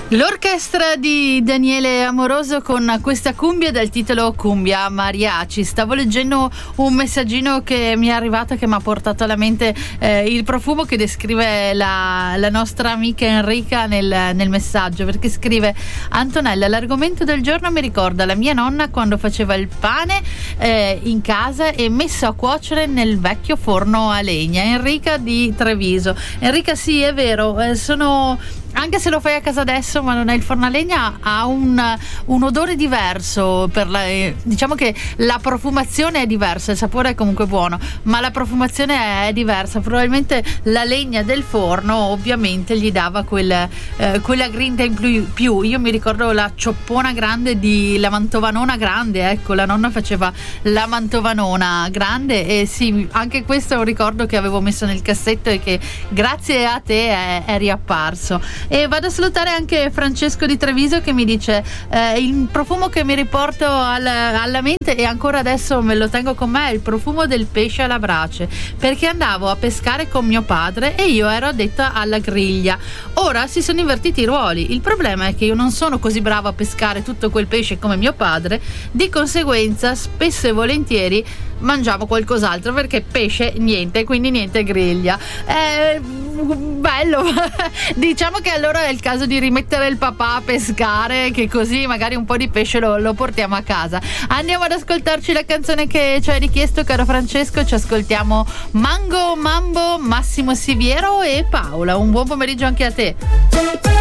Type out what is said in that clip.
L'orchestra di Daniele Amoroso con questa cumbia dal titolo Cumbia Mariachi. Stavo leggendo un messaggino che mi è arrivato, che mi ha portato alla mente il profumo che descrive la nostra amica Enrica nel messaggio, perché scrive: Antonella, l'argomento del giorno mi ricorda la mia nonna quando faceva il pane in casa e messo a cuocere nel vecchio forno a legna. Enrica di Treviso. Enrica, sì, è vero, anche se lo fai a casa adesso, ma non è il forno a legna, ha un odore diverso. Diciamo che la profumazione è diversa, il sapore è comunque buono, ma la profumazione è diversa. Probabilmente la legna del forno ovviamente gli dava quella grinta in più. Io mi ricordo la cioppona grande la mantovanona grande, ecco, la nonna faceva la mantovanona grande, e sì, anche questo è un ricordo che avevo messo nel cassetto e che grazie a te è riapparso. E vado a salutare anche Francesco di Treviso, che mi dice il profumo che mi riporto alla mente e ancora adesso me lo tengo con me è il profumo del pesce alla brace, perché andavo a pescare con mio padre e io ero addetta alla griglia. Ora si sono invertiti i ruoli, il problema è che io non sono così brava a pescare tutto quel pesce come mio padre, di conseguenza spesso e volentieri mangiamo qualcos'altro, perché pesce niente, quindi niente griglia. Bello. Diciamo che allora è il caso di rimettere il papà a pescare, che così magari un po' di pesce lo portiamo a casa. Andiamo ad ascoltarci la canzone che ci hai richiesto, caro Francesco. Ci ascoltiamo Mango Mambo, Massimo Siviero e Paola. Un buon pomeriggio anche a te.